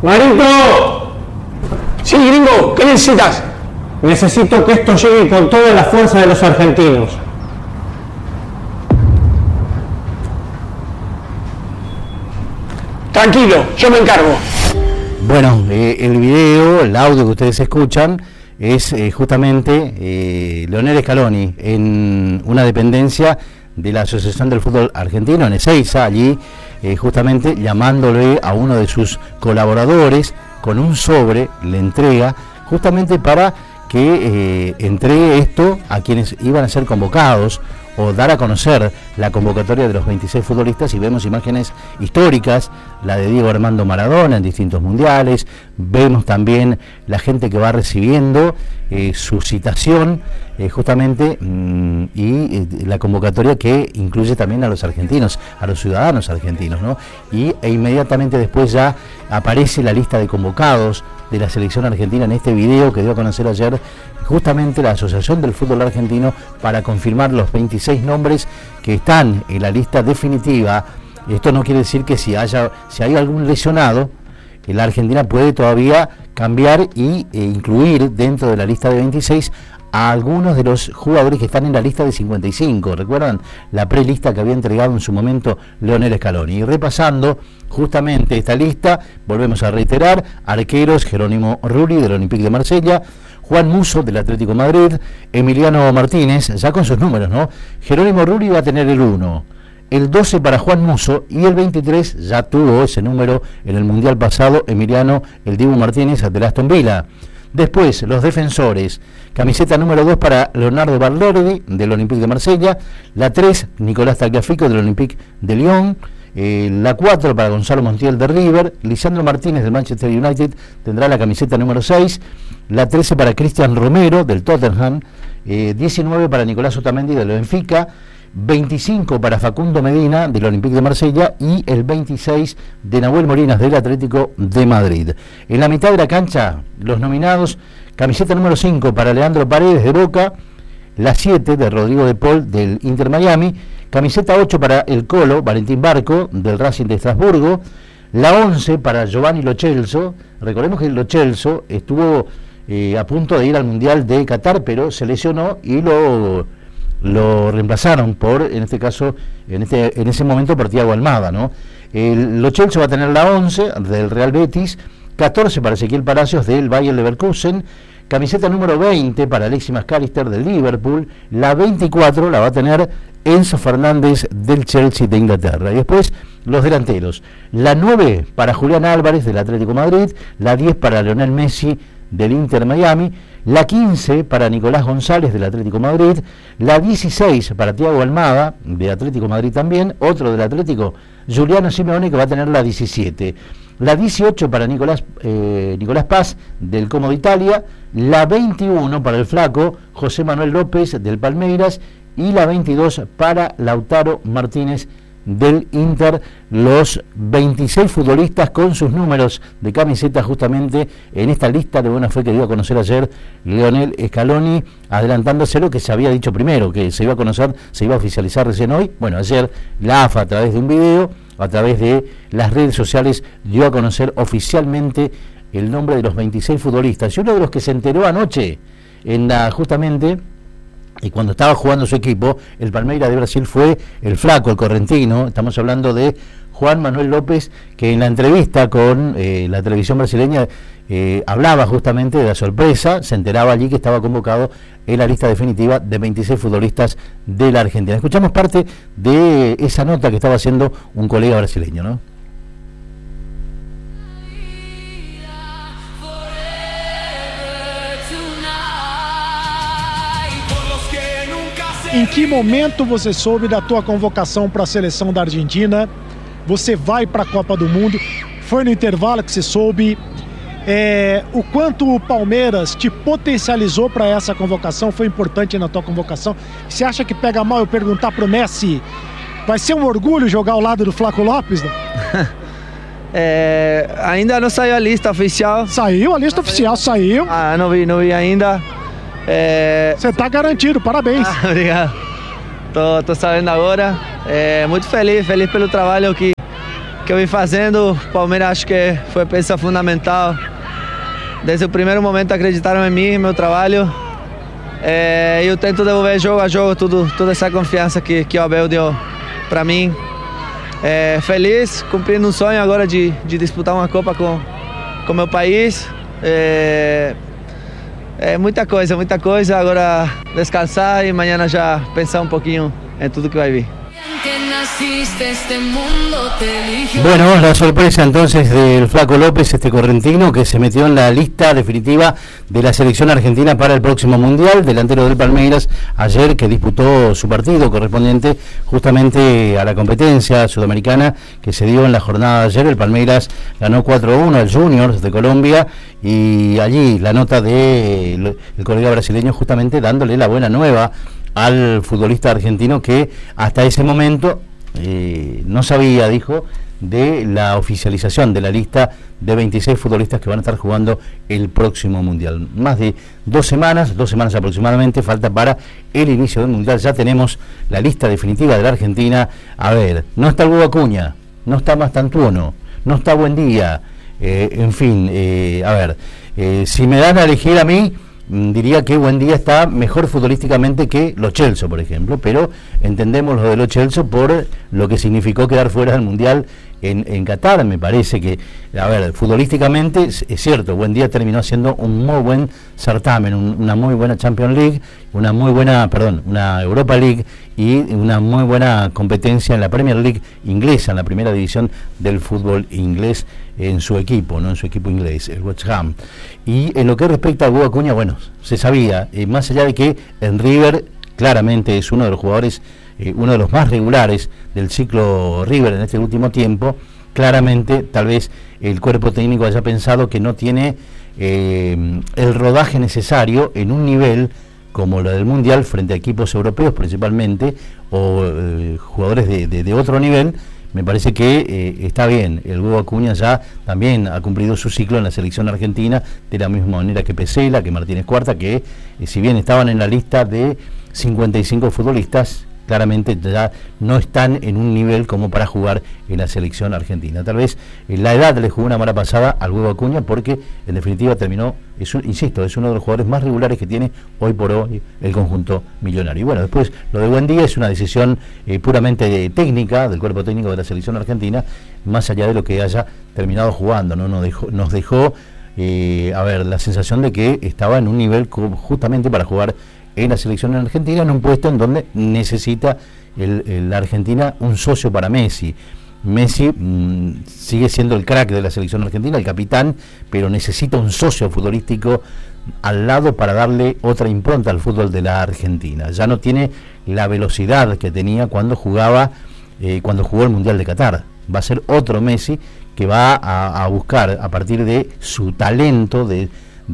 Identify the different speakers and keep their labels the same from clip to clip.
Speaker 1: ¡Marito! Sí, gringo, ¿qué necesitas? Necesito que esto llegue con toda la fuerza de los argentinos. Tranquilo, yo me encargo.
Speaker 2: Bueno, el video, el audio que ustedes escuchan es justamente Leonel Scaloni en una dependencia de la Asociación del Fútbol Argentino, en Ezeiza, allí justamente llamándole a uno de sus colaboradores con un sobre, le entrega justamente para que entregue esto a quienes iban a ser convocados o dar a conocer la convocatoria de los 26 futbolistas, y vemos imágenes históricas, la de Diego Armando Maradona en distintos mundiales, vemos también la gente que va recibiendo su citación justamente y la convocatoria que incluye también a los argentinos, a los ciudadanos argentinos, ¿no? E inmediatamente después ya aparece la lista de convocados de la selección argentina en este video que dio a conocer ayer justamente la Asociación del Fútbol Argentino para confirmar los 26 nombres que están en la lista definitiva. Esto no quiere decir que si hay algún lesionado, la Argentina puede todavía cambiar e incluir dentro de la lista de 26 a algunos de los jugadores que están en la lista de 55. ¿Recuerdan la prelista que había entregado en su momento Leonel Scaloni? Y repasando justamente esta lista, volvemos a reiterar: arqueros, Jerónimo Rulli del Olympique de Marsella, Juan Musso del Atlético de Madrid, Emiliano Martínez, ya con sus números, ¿no? Jerónimo Rulli va a tener el 1, el 12 para Juan Musso, y el 23 ya tuvo ese número en el Mundial pasado, Emiliano el Dibu Martínez del Aston Villa. Después, los defensores: camiseta número 2 para Leonardo Valverde del Olympique de Marsella, la 3, Nicolás Tagliafico del Olympique de Lyon, la 4 para Gonzalo Montiel de River, Lisandro Martínez del Manchester United tendrá la camiseta número 6, la 13 para Cristian Romero del Tottenham, 19 para Nicolás Otamendi del Benfica, 25 para Facundo Medina del Olympique de Marsella y el 26 de Nahuel Molinas del Atlético de Madrid. En la mitad de la cancha, los nominados: camiseta número 5 para Leandro Paredes de Boca, la 7 de Rodrigo de Paul del Inter Miami, camiseta 8 para el Colo Valentín Barco del Racing de Estrasburgo, la 11 para Giovanni Lo Celso. Recordemos que Lo Celso estuvo a punto de ir al Mundial de Qatar, pero se lesionó y lo reemplazaron por, en este caso, en ese momento, por Thiago Almada, ¿no? Lo Celso va a tener la 11 del Real Betis, 14 para Ezequiel Palacios del Bayer Leverkusen, camiseta número 20 para Alexis McAllister del Liverpool, la 24 la va a tener Enzo Fernández del Chelsea de Inglaterra. Y después los delanteros: la 9 para Julián Álvarez del Atlético de Madrid, la 10 para Lionel Messi del Inter Miami, la 15 para Nicolás González del Atlético de Madrid, la 16 para Thiago Almada de Atlético de Madrid también, otro del Atlético, Giuliano Simeone, que va a tener la 17, la 18 para Nicolás Paz del Como de Italia, la 21 para el flaco José Manuel López del Palmeiras y la 22 para Lautaro Martínez del Inter. Los 26 futbolistas con sus números de camiseta justamente en esta lista de buena fe que dio a conocer ayer Leonel Scaloni, adelantándose lo que se había dicho primero, que se iba a conocer, se iba a oficializar recién hoy. Bueno, ayer la AFA, a través de un video, a través de las redes sociales, dio a conocer oficialmente el nombre de los 26 futbolistas. Y uno de los que se enteró anoche justamente, y cuando estaba jugando su equipo, el Palmeiras de Brasil, fue el flaco, el correntino. Estamos hablando de Juan Manuel López, que en la entrevista con la televisión brasileña hablaba justamente de la sorpresa, se enteraba allí que estaba convocado en la lista definitiva de 26 futbolistas de la Argentina. Escuchamos parte de esa nota que estaba haciendo un colega brasileño, ¿no?
Speaker 3: Em que momento você soube da tua convocação para a seleção da Argentina? Você vai para a Copa do Mundo? Foi no intervalo que você soube? O quanto o Palmeiras te potencializou para essa convocação? Foi importante na tua convocação? Você acha que pega mal eu perguntar pro Messi? Vai ser um orgulho jogar ao lado do Flaco Lopes? Né?
Speaker 4: Ainda não saiu a lista oficial.
Speaker 3: Saiu a lista oficial, saiu.
Speaker 4: Ah, não vi ainda.
Speaker 3: Você tá garantido, parabéns.
Speaker 4: Obrigado. Tô sabendo agora. Muito feliz pelo trabalho eu vim fazendo, o Palmeiras acho que foi peça fundamental. Desde o primeiro momento acreditaram em mim, no meu trabalho. Eu tento devolver jogo a jogo toda essa confiança que o Abel deu para mim. Feliz, cumprindo um sonho agora de disputar uma Copa com meu país. Muita coisa. Agora descansar e amanhã já pensar um pouquinho em tudo que vai vir.
Speaker 2: Bueno, la sorpresa entonces del Flaco López, este correntino que se metió en la lista definitiva de la selección argentina para el próximo Mundial, delantero del Palmeiras, ayer que disputó su partido correspondiente justamente a la competencia sudamericana que se dio en la jornada de ayer. El Palmeiras ganó 4-1 al Juniors de Colombia y allí la nota del colega brasileño justamente dándole la buena nueva al futbolista argentino que hasta ese momento no sabía, dijo, de la oficialización de la lista de 26 futbolistas que van a estar jugando el próximo Mundial. Más de 2 semanas aproximadamente falta para el inicio del Mundial. Ya tenemos la lista definitiva de la Argentina. A ver, no está el Hugo Acuña, no está Mastantuono, no está Buendía, en fin, a ver, si me dan a elegir a mí, diría que Buendía está mejor futbolísticamente que Lo Celso, por ejemplo, pero entendemos lo de Lo Celso por lo que significó quedar fuera del Mundial en Qatar. Me parece que, a ver, futbolísticamente es cierto, Buendía terminó haciendo un muy buen certamen, una muy buena Champions League, una Europa League y una muy buena competencia en la Premier League inglesa, en la primera división del fútbol inglés, en su equipo, ¿no? En su equipo inglés, el West Ham. Y en lo que respecta a Hugo Acuña, bueno, se sabía, más allá de que en River claramente es uno de los jugadores, uno de los más regulares del ciclo River en este último tiempo, claramente tal vez el cuerpo técnico haya pensado que no tiene el rodaje necesario en un nivel como lo del Mundial frente a equipos europeos principalmente, o jugadores de otro nivel. Me parece que está bien, el Hugo Acuña ya también ha cumplido su ciclo en la selección argentina, de la misma manera que Pesela, que Martínez Cuarta, que si bien estaban en la lista de 55 futbolistas, claramente ya no están en un nivel como para jugar en la selección argentina. Tal vez la edad le jugó una mala pasada al Hugo Acuña, porque en definitiva terminó, insisto, es uno de los jugadores más regulares que tiene hoy por hoy el conjunto millonario. Y bueno, después lo de Buendía es una decisión puramente técnica del cuerpo técnico de la selección argentina, más allá de lo que haya terminado jugando, ¿no? Nos dejó la sensación de que estaba en un nivel justamente para jugar en la selección argentina, en un puesto en donde necesita la Argentina un socio para Messi. Messi sigue siendo el crack de la selección argentina, el capitán, pero necesita un socio futbolístico al lado para darle otra impronta al fútbol de la Argentina. Ya no tiene la velocidad que tenía cuando jugó el Mundial de Qatar. Va a ser otro Messi que va a buscar, a partir de su talento, de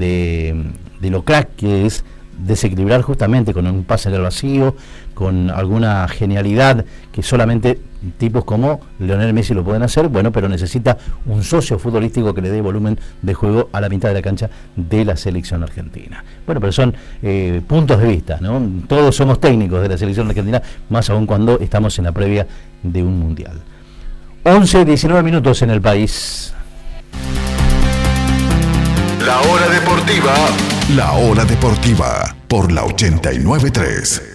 Speaker 2: lo crack que es, desequilibrar justamente con un pase al vacío, con alguna genialidad que solamente tipos como Lionel Messi lo pueden hacer, bueno, pero necesita un socio futbolístico que le dé volumen de juego a la mitad de la cancha de la selección argentina. Bueno, pero son puntos de vista, ¿no? Todos somos técnicos de la selección argentina, más aún cuando estamos en la previa de un mundial. 11:19 minutos en el país.
Speaker 5: La hora deportiva por la 89.3.